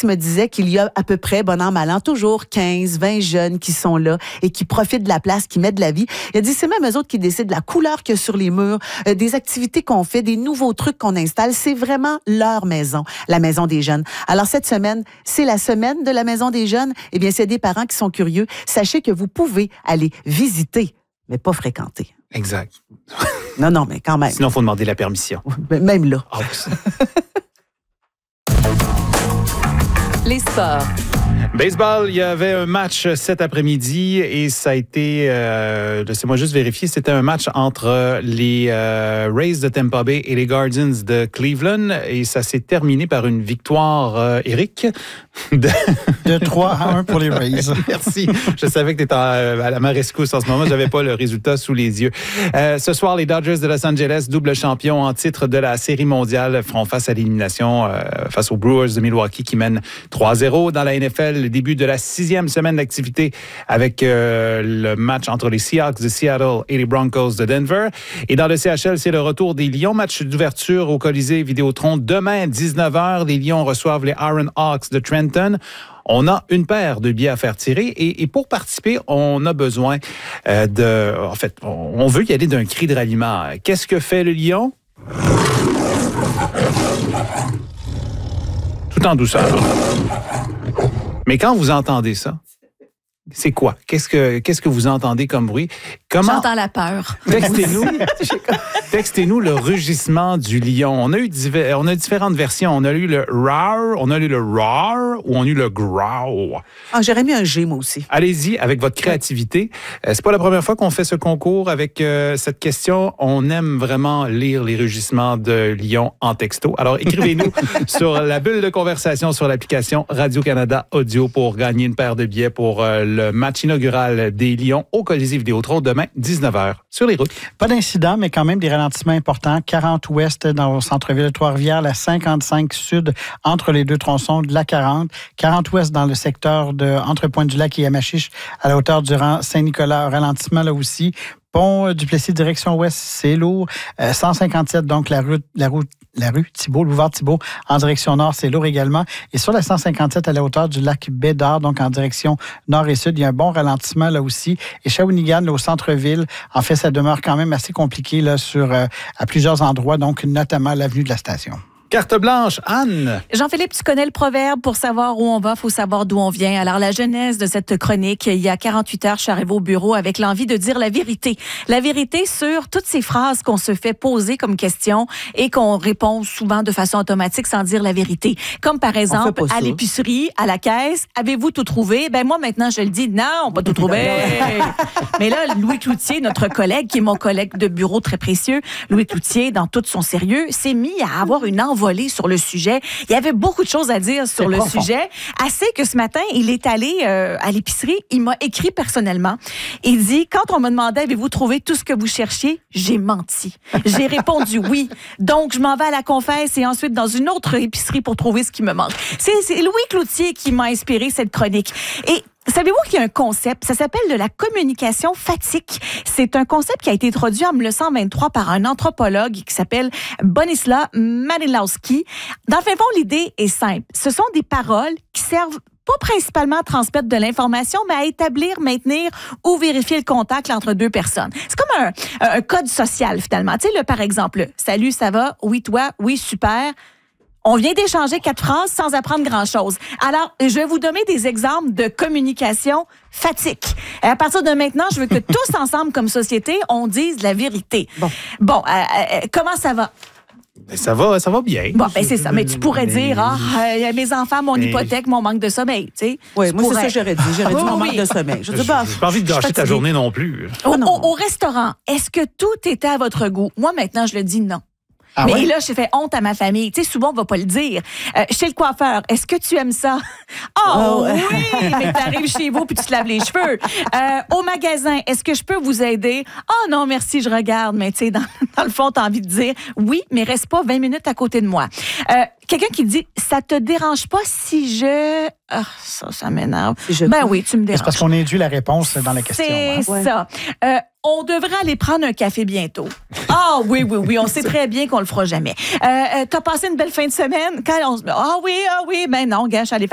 Alex me disait qu'il y a à peu près, bon an, mal an, toujours 15, 20 jeunes qui sont là et qui profitent de la place, qui mettent de la vie. Il a dit, c'est même eux autres qui décident de la couleur qu'il y a sur les murs, des activités qu'on fait, des nouveaux trucs qu'on installe. C'est vraiment leur maison, la maison des jeunes. Alors, cette semaine, c'est la semaine de la maison des jeunes. Eh bien, c'est des parents qui sont curieux. Sachez que vous pouvez aller visiter, mais pas fréquenter. Exact. Non, mais quand même. Sinon, il faut demander la permission. Même là. Oh, Les sports. Baseball, il y avait un match cet après-midi et ça a été, laissez-moi juste vérifier, c'était un match entre les Rays de Tampa Bay et les Guardians de Cleveland et ça s'est terminé par une victoire, Éric. De 3-1 pour les Rays. Merci. Je savais que tu étais à la marescousse en ce moment. J'avais pas le résultat sous les yeux. Ce soir, les Dodgers de Los Angeles, double champion en titre de la Série mondiale, feront face à l'élimination face aux Brewers de Milwaukee qui mènent 3-0 dans la NFL. Le début de la 6e semaine d'activité avec le match entre les Seahawks de Seattle et les Broncos de Denver. Et dans le CHL, c'est le retour des Lions. Match d'ouverture au Colisée Vidéotron demain, 19h. Les Lions reçoivent les Iron Hawks de Trenton. On a une paire de billets à faire tirer et pour participer, on a besoin En fait, on veut y aller d'un cri de ralliement. Qu'est-ce que fait le lion? Tout en douceur. Mais quand vous entendez ça, c'est quoi? Qu'est-ce que vous entendez comme bruit? J'entends la peur. Textez-nous le rugissement du lion. On a différentes versions. On a eu le roar, on a eu le roar ou on a eu le growl. Ah, j'aurais mis un G, moi aussi. Allez-y avec votre créativité. C'est pas la première fois qu'on fait ce concours avec cette question. On aime vraiment lire les rugissements de lion en texto. Alors, écrivez-nous sur la bulle de conversation sur l'application Radio-Canada Audio pour gagner une paire de billets pour le match inaugural des Lions au Colisée Vidéotron demain, 19h, sur les routes. Pas d'incident, mais quand même des ralentissements importants. 40 ouest dans le centre-ville de Trois-Rivières, la 55 sud entre les deux tronçons de la 40. 40 ouest dans le secteur de entre Pointe-du-Lac et Yamachiche à la hauteur du rang Saint-Nicolas. Un ralentissement là aussi. Pont du Plessis, direction ouest, c'est lourd. 157, donc la rue Thibault, boulevard Thibault, en direction nord, c'est lourd également. Et sur la 157, à la hauteur du lac Bédard, donc en direction nord et sud, il y a un bon ralentissement là aussi. Et Shawinigan, là, au centre-ville, en fait, ça demeure quand même assez compliqué là à plusieurs endroits, donc notamment l'avenue de la Station. Carte blanche, Anne. Jean-Philippe, tu connais le proverbe, pour savoir où on va, il faut savoir d'où on vient. Alors, la genèse de cette chronique, il y a 48 heures, je suis arrivée au bureau avec l'envie de dire la vérité. La vérité sur toutes ces phrases qu'on se fait poser comme question et qu'on répond souvent de façon automatique sans dire la vérité. Comme par exemple, à l'épicerie, à la caisse, avez-vous tout trouvé? Ben moi, maintenant, je le dis, non, pas tout trouvé. Mais là, Louis Cloutier, notre collègue, qui est mon collègue de bureau très précieux, Louis Cloutier, dans tout son sérieux, s'est mis à avoir une envolée sur le sujet. Il y avait beaucoup de choses à dire sur le sujet. Assez que ce matin, il est allé à l'épicerie. Il m'a écrit personnellement. Il dit, quand on me demandait, avez-vous trouvé tout ce que vous cherchiez? J'ai menti. J'ai répondu oui. Donc, je m'en vais à la confesse et ensuite dans une autre épicerie pour trouver ce qui me manque. C'est Louis Cloutier qui m'a inspiré cette chronique. Et savez-vous qu'il y a un concept, ça s'appelle de la communication fatigue. C'est un concept qui a été introduit en 1923 par un anthropologue qui s'appelle Bonislaw Malinowski. Dans le fond, l'idée est simple. Ce sont des paroles qui servent pas principalement à transmettre de l'information, mais à établir, maintenir ou vérifier le contact entre deux personnes. C'est comme un code social, finalement. Tu sais, par exemple, « Salut, ça va? Oui, toi? Oui, super. » On vient d'échanger 4 phrases sans apprendre grand-chose. Alors, je vais vous donner des exemples de communication fatigue. À partir de maintenant, je veux que tous ensemble, comme société, on dise la vérité. Bon, comment ça va? Ça va bien. Bon, ben c'est ça. Mais tu pourrais dire, mes enfants, mon hypothèque, mon manque de sommeil, tu sais. Oui, moi, c'est ça que j'aurais dit. J'aurais dit mon manque de sommeil. J'ai pas envie de gâcher ta journée non plus. Au restaurant, est-ce que tout était à votre goût? Moi, maintenant, je le dis non. Ah mais ouais? là, j'ai fait honte à ma famille. Tu sais, souvent, on va pas le dire. Chez le coiffeur, est-ce que tu aimes ça? Oh oui! Mais t'arrives chez vous puis tu te laves les cheveux. Au magasin, est-ce que je peux vous aider? Oh non, merci, je regarde. Mais tu sais, dans le fond, t'as envie de dire oui, mais reste pas 20 minutes à côté de moi. Quelqu'un qui dit, ça te dérange pas si je... Ah, ça m'énerve. Ben oui, tu me déranges. C'est parce qu'on induit la réponse dans la question. C'est ça. On devrait aller prendre un café bientôt. Ah oui, on sait très bien qu'on le fera jamais. T'as passé une belle fin de semaine? Ah oui, ben non, gars, je suis allée faire